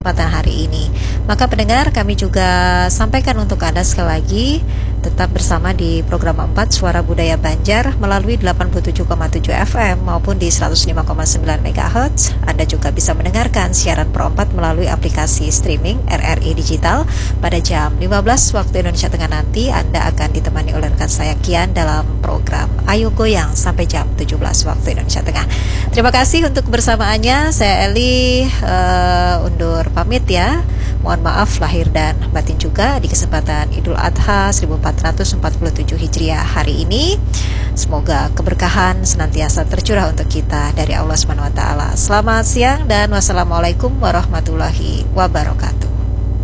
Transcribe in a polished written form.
kesempatan hari ini. Maka pendengar, kami juga sampaikan untuk Anda sekali lagi, tetap bersama di program 4 Suara Budaya Banjar melalui 87,7 FM maupun di 105,9 MHz. Anda juga bisa mendengarkan siaran Pro 4 melalui aplikasi streaming RRI Digital. Pada jam 15 waktu Indonesia Tengah nanti, Anda akan ditemani oleh rekan saya Kian dalam program Ayo Goyang sampai jam 17 waktu Indonesia Tengah. Terima kasih untuk kebersamaannya. Saya Eli undur pamit ya. Mohon maaf lahir dan batin juga di kesempatan Idul Adha 1447 Hijriah hari ini. Semoga keberkahan senantiasa tercurah untuk kita dari Allah SWT. Selamat siang dan wassalamualaikum warahmatullahi wabarakatuh.